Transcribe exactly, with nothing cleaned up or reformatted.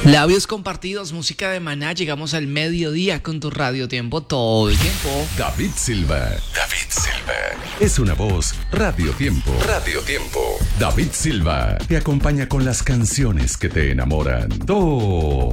Labios compartidos, música de Maná. Llegamos al mediodía con tu Radio Tiempo todo el tiempo. David Silva. David Silva. Es una voz Radio Tiempo. Radio Tiempo. David Silva te acompaña con las canciones que te enamoran. Todo.